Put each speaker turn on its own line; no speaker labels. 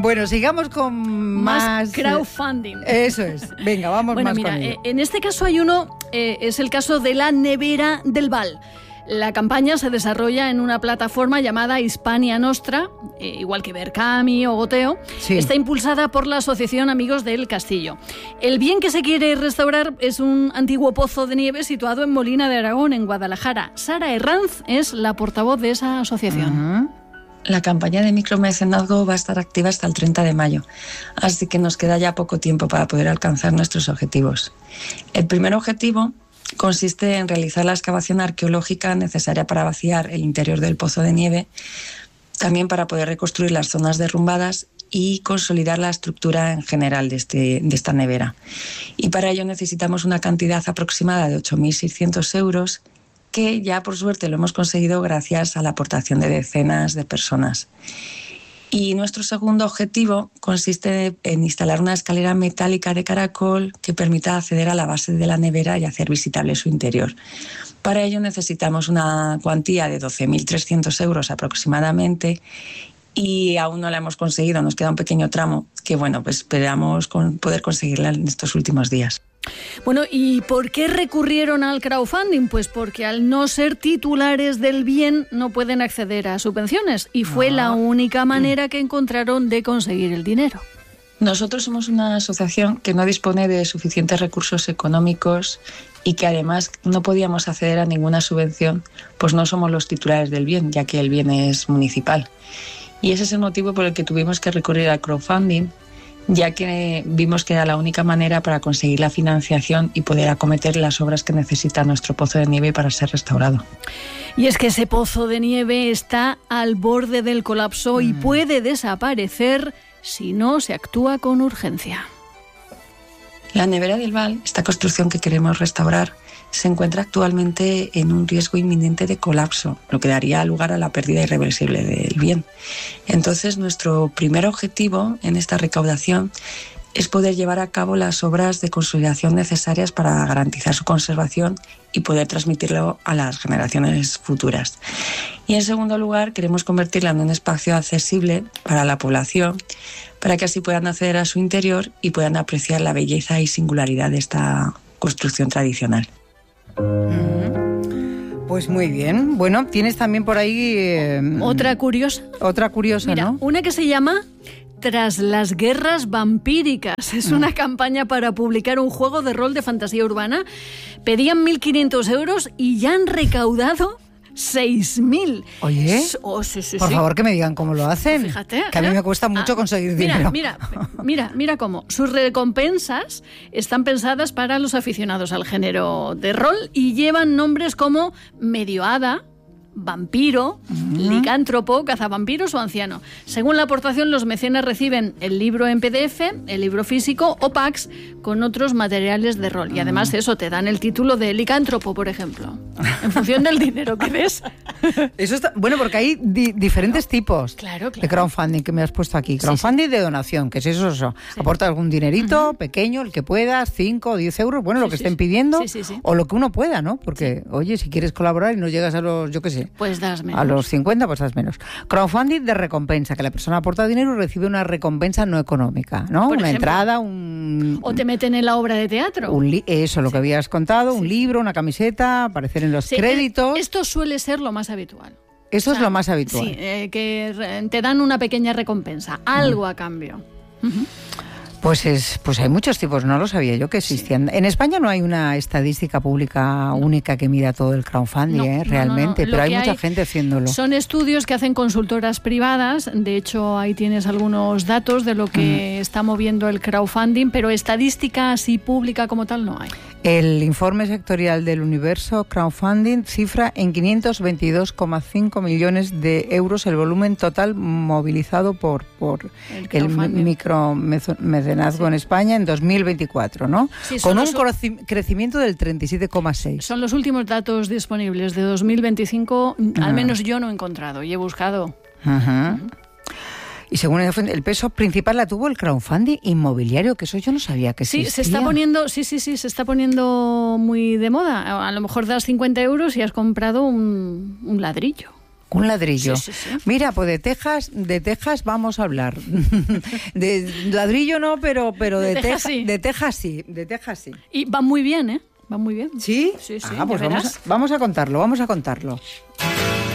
Bueno, sigamos con más
crowdfunding.
Eso es. Venga, vamos más
mira,
con ello.
En este caso hay uno, es el caso de la nevera del Val. La campaña se desarrolla en una plataforma llamada Hispania Nostra, igual que Berkami o Goteo.
Sí.
Está impulsada por la Asociación Amigos del Castillo. El bien que se quiere restaurar es un antiguo pozo de nieve situado en Molina de Aragón, en Guadalajara. Sara Herranz es la portavoz de esa asociación.
La campaña de micromecenazgo va a estar activa hasta el 30 de mayo, así que nos queda ya poco tiempo para poder alcanzar nuestros objetivos. El primer objetivo consiste en realizar la excavación arqueológica necesaria para vaciar el interior del pozo de nieve, también para poder reconstruir las zonas derrumbadas y consolidar la estructura en general de esta nevera. Y para ello necesitamos una cantidad aproximada de 8.600 euros, que ya por suerte lo hemos conseguido gracias a la aportación de decenas de personas. Y nuestro segundo objetivo consiste en instalar una escalera metálica de caracol que permita acceder a la base de la nevera y hacer visitable su interior. Para ello necesitamos una cuantía de 12.300 euros aproximadamente y aún no la hemos conseguido, nos queda un pequeño tramo que bueno, pues esperamos poder conseguirla en estos últimos días.
Bueno, ¿y por qué recurrieron al crowdfunding? Pues porque al no ser titulares del bien no pueden acceder a subvenciones y fue la única manera que encontraron de conseguir el dinero.
Nosotros somos una asociación que no dispone de suficientes recursos económicos y que además no podíamos acceder a ninguna subvención, pues no somos los titulares del bien, ya que el bien es municipal. Y ese es el motivo por el que tuvimos que recurrir al crowdfunding, ya que vimos que era la única manera para conseguir la financiación y poder acometer las obras que necesita nuestro pozo de nieve para ser restaurado.
Y es que ese pozo de nieve está al borde del colapso y puede desaparecer si no se actúa con urgencia.
La nevera del Val, esta construcción que queremos restaurar, se encuentra actualmente en un riesgo inminente de colapso, lo que daría lugar a la pérdida irreversible del bien. Entonces, nuestro primer objetivo en esta recaudación es poder llevar a cabo las obras de consolidación necesarias para garantizar su conservación y poder transmitirlo a las generaciones futuras. Y en segundo lugar, queremos convertirla en un espacio accesible para la población, para que así puedan acceder a su interior y puedan apreciar la belleza y singularidad de esta construcción tradicional.
Pues muy bien. Bueno, tienes también por ahí...
Otra curiosa.
Otra curiosa,
mira,
¿no?
Una que se llama Tras las guerras vampíricas. Es una campaña para publicar un juego de rol de fantasía urbana. Pedían 1.500 euros y ya han recaudado 6.000.
Oye,
sí.
Por favor que me digan cómo lo hacen.
Fíjate,
que a mí me cuesta mucho conseguir dinero.
Mira cómo. Sus recompensas están pensadas para los aficionados al género de rol y llevan nombres como Medio Hada, vampiro, licántropo, cazavampiros o anciano. Según la aportación, los mecenas reciben el libro en PDF, el libro físico o packs con otros materiales de rol. Y además eso, te dan el título de licántropo, por ejemplo, en función del dinero que des.
Eso está, bueno, porque hay diferentes tipos
claro.
de crowdfunding que me has puesto aquí. Crowdfunding de donación, que es eso. Sí. Aporta algún dinerito pequeño, el que puedas, 5 o 10 euros, bueno, lo que estén pidiendo, o lo que uno pueda, ¿no? Porque, oye, si quieres colaborar y no llegas a los, yo qué sé,
pues das menos.
A los 50, pues das menos. Crowdfunding de recompensa, que la persona aporta dinero y recibe una recompensa no económica, ¿no?
Por
una
ejemplo,
entrada,
o te meten en la obra de teatro.
Eso, lo que habías contado, un libro, una camiseta, aparecer en los créditos.
Esto suele ser lo más habitual.
Esto es lo más habitual.
Sí, que te dan una pequeña recompensa, algo a cambio.
Pues hay muchos tipos, no lo sabía yo que existían. En España no hay una estadística pública única que mida todo el crowdfunding, realmente, pero hay mucha gente haciéndolo.
Son estudios que hacen consultoras privadas, de hecho ahí tienes algunos datos de lo que está moviendo el crowdfunding, pero estadística así pública como tal no hay.
El informe sectorial del Universo Crowdfunding cifra en 522,5 millones de euros el volumen total movilizado por el micromecenazgo en España en 2024, ¿no? Sí, con un crecimiento del 37,6.
Son los últimos datos disponibles de 2025, al menos yo no he encontrado y he buscado.
Y según el peso principal la tuvo el crowdfunding inmobiliario, que eso yo no sabía que existía.
Se está poniendo muy de moda. A lo mejor das 50 euros y has comprado un ladrillo.
Un ladrillo.
Sí.
Mira, pues de Texas vamos a hablar. De ladrillo no, pero de Texas sí. De Texas sí.
Y va muy bien, ¿eh? Va muy bien.
¿Sí?
Sí,
pues vamos a contarlo.